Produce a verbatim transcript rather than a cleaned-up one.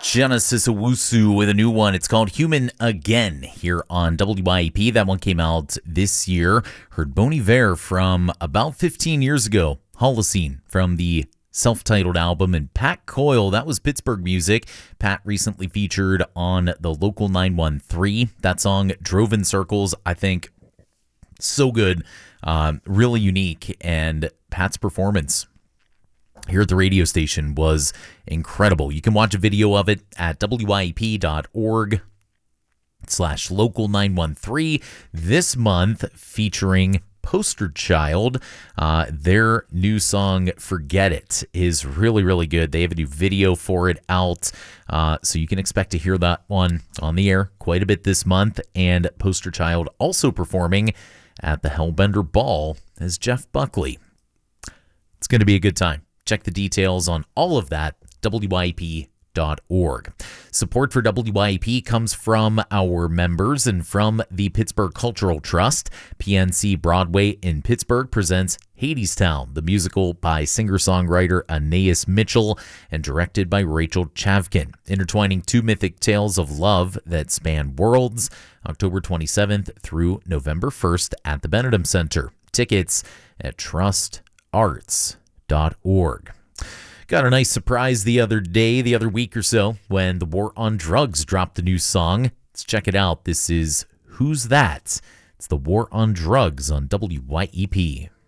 Genesis Owusu with a new one. It's called Human Again here on W Y E P. That one came out this year. Heard Bon Iver from about fifteen years ago. Holocene from the self-titled album. And Pat Coyle, that was Pittsburgh music. Pat recently featured on the Local nine one three. That song drove in circles. I think so good. Um, really unique. And Pat's performance here at the radio station was incredible. You can watch a video of it at W Y E P dot org slash local nine one three this month, featuring Poster Child. Uh, their new song, Forget It, is really, really good. They have a new video for it out, uh, so you can expect to hear that one on the air quite a bit this month. And Poster Child also performing at the Hellbender Ball as Jeff Buckley. It's going to be a good time. Check the details on all of that, W Y E P dot org. Support for W Y E P comes from our members and from the Pittsburgh Cultural Trust. P N C Broadway in Pittsburgh presents Hadestown, the musical by singer-songwriter Anais Mitchell and directed by Rachel Chavkin, intertwining two mythic tales of love that span worlds, October twenty-seventh through November first at the Benedum Center. Tickets at trust arts dot org. Got a nice surprise the other day, the other week or so, when the War on Drugs dropped the new song. Let's check it out. This is Who's That? It's the War on Drugs on W Y E P.